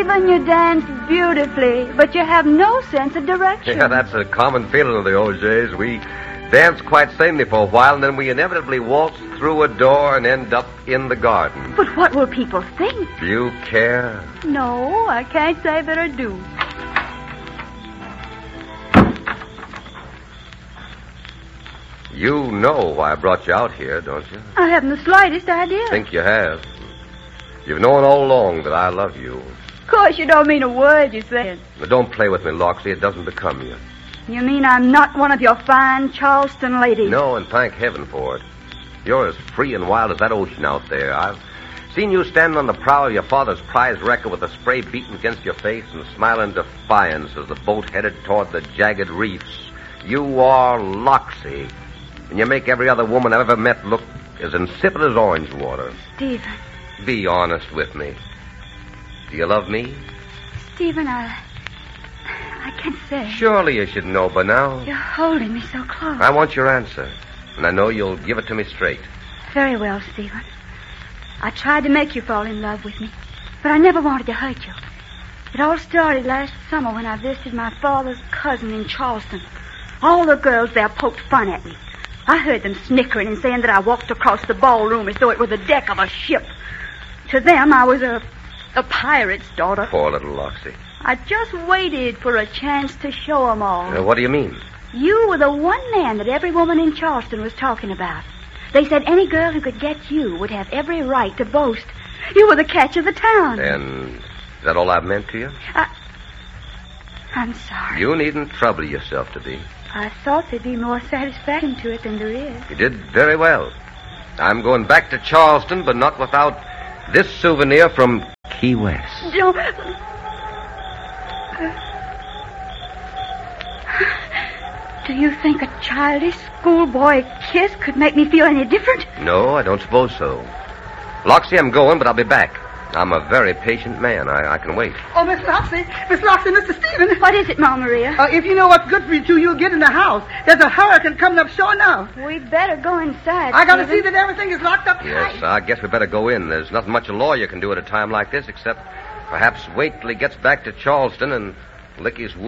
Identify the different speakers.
Speaker 1: Stephen, you dance beautifully, but you have no sense of direction.
Speaker 2: Yeah, that's a common feeling of the O'Jays. We dance quite sanely for a while, and then we inevitably waltz through a door and end up in the garden.
Speaker 1: But what will people think?
Speaker 2: Do you care?
Speaker 1: No, I can't say that I do.
Speaker 2: You know why I brought you out here, don't you?
Speaker 1: I haven't the slightest idea.
Speaker 2: I think you have. You've known all along that I love you.
Speaker 1: Of course, you don't mean a word you said.
Speaker 2: Now, don't play with me, Loxie. It doesn't become you.
Speaker 1: You mean I'm not one of your fine Charleston ladies?
Speaker 2: No, and thank heaven for it. You're as free and wild as that ocean out there. I've seen you standing on the prow of your father's prize wrecker with the spray beating against your face and smiling defiance as the boat headed toward the jagged reefs. You are Loxie, and you make every other woman I've ever met look as insipid as orange water.
Speaker 1: Stephen.
Speaker 2: Be honest with me. Do you love me?
Speaker 1: Stephen, I can't say.
Speaker 2: Surely you should know by now.
Speaker 1: You're holding me so close.
Speaker 2: I want your answer, and I know you'll give it to me straight.
Speaker 1: Very well, Stephen. I tried to make you fall in love with me, but I never wanted to hurt you. It all started last summer when I visited my father's cousin in Charleston. All the girls there poked fun at me. I heard them snickering and saying that I walked across the ballroom as though it were the deck of a ship. To them, I was a pirate's daughter.
Speaker 2: Poor little Loxie.
Speaker 1: I just waited for a chance to show them all.
Speaker 2: What do you mean?
Speaker 1: You were the one man that every woman in Charleston was talking about. They said any girl who could get you would have every right to boast. You were the catch of the town.
Speaker 2: And is that all I've meant to you?
Speaker 1: I'm sorry.
Speaker 2: You needn't trouble yourself to be.
Speaker 1: I thought there'd be more satisfaction to it than there is.
Speaker 2: You did very well. I'm going back to Charleston, but not without this souvenir from Key West.
Speaker 1: Don't... Do you think a childish schoolboy kiss could make me feel any different?
Speaker 2: No, I don't suppose so. Loxie, I'm going, but I'll be back. I'm a very patient man. I can wait.
Speaker 3: Oh, Miss Loxie, Mr. Stephen.
Speaker 1: What is it, Mama Maria?
Speaker 3: If you know what's good for you two, you'll get in the house. There's a hurricane coming up shore now.
Speaker 1: We'd better go inside,
Speaker 3: I gotta
Speaker 1: Stephen.
Speaker 3: see that everything is locked up
Speaker 2: Yes,
Speaker 3: tight.
Speaker 2: I guess we better go in. There's nothing much a lawyer can do at a time like this, except perhaps wait till he gets back to Charleston and lick his wound.